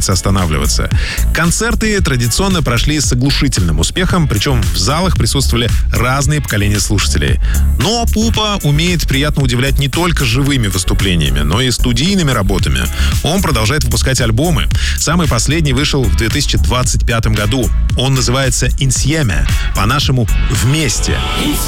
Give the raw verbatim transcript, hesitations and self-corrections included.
собирается останавливаться. Концерты традиционно прошли с оглушительным успехом, причем в залах присутствовали разные поколения слушателей. Но Пупа умеет приятно удивлять не только живыми выступлениями, но и студийными работами. Он продолжает выпускать альбомы. Самый последний вышел в две тысячи двадцать пятом году. Он называется «Инсьеме», по-нашему «Вместе».